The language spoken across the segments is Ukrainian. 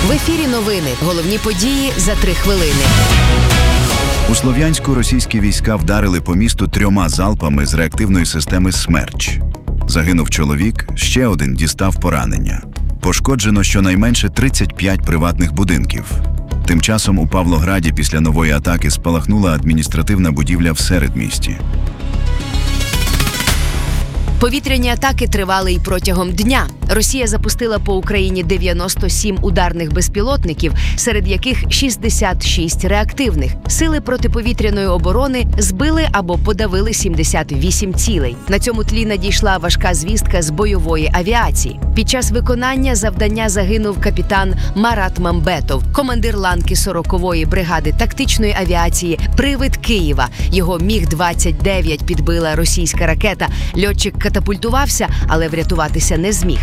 В ефірі новини. Головні події за 3 хвилини. У Слов'янську російські війська вдарили по місту 3 залпами з реактивної системи «Смерч». Загинув чоловік, ще один дістав поранення. Пошкоджено щонайменше 35 приватних будинків. Тим часом у Павлограді після нової атаки спалахнула адміністративна будівля в середмісті. Повітряні атаки тривали й протягом дня. Росія запустила по Україні 97 ударних безпілотників, серед яких 66 реактивних. Сили протиповітряної оборони збили або подавили 78 цілей. На цьому тлі надійшла важка звістка з бойової авіації. Під час виконання завдання загинув капітан Марат Мамбетов, командир ланки 40-ї бригади тактичної авіації «Привид Києва». Його Міг-29 підбила російська ракета. Льотчик катапультувався, але врятуватися не зміг.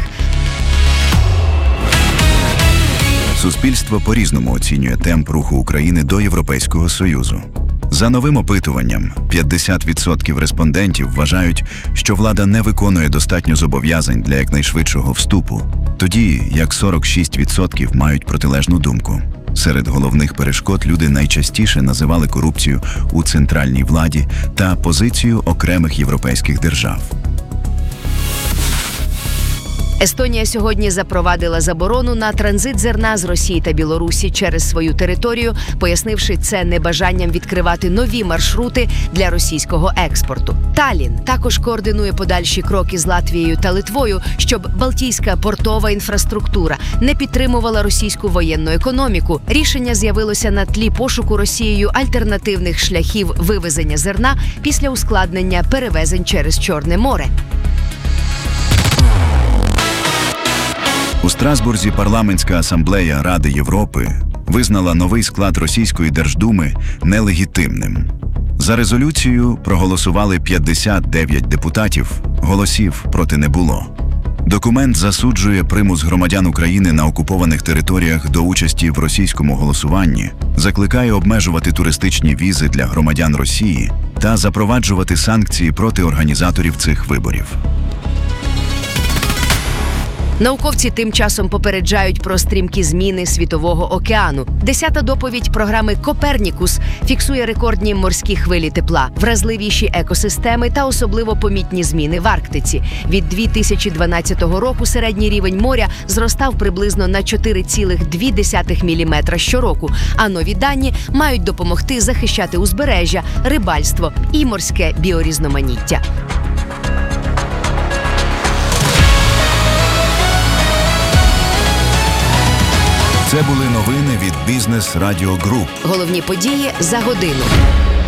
Суспільство по-різному оцінює темп руху України до Європейського Союзу. За новим опитуванням, 50% респондентів вважають, що влада не виконує достатньо зобов'язань для якнайшвидшого вступу, тоді як 46% мають протилежну думку. Серед головних перешкод люди найчастіше називали корупцію у центральній владі та позицію окремих європейських держав. Естонія сьогодні запровадила заборону на транзит зерна з Росії та Білорусі через свою територію, пояснивши це небажанням відкривати нові маршрути для російського експорту. Таллін також координує подальші кроки з Латвією та Литвою, щоб Балтійська портова інфраструктура не підтримувала російську воєнну економіку. Рішення з'явилося на тлі пошуку Росією альтернативних шляхів вивезення зерна після ускладнення перевезень через Чорне море. У Страсбурзі парламентська асамблея Ради Європи визнала новий склад російської Держдуми нелегітимним. За резолюцію проголосували 59 депутатів, голосів проти не було. Документ засуджує примус громадян України на окупованих територіях до участі в російському голосуванні, закликає обмежувати туристичні візи для громадян Росії та запроваджувати санкції проти організаторів цих виборів. Науковці тим часом попереджають про стрімкі зміни Світового океану. 10-та доповідь програми «Копернікус» фіксує рекордні морські хвилі тепла, вразливіші екосистеми та особливо помітні зміни в Арктиці. Від 2012 року середній рівень моря зростав приблизно на 4,2 мм щороку, а нові дані мають допомогти захищати узбережжя, рибальство і морське біорізноманіття. Це були новини від Бізнес Радіо Груп. Головні події за годину.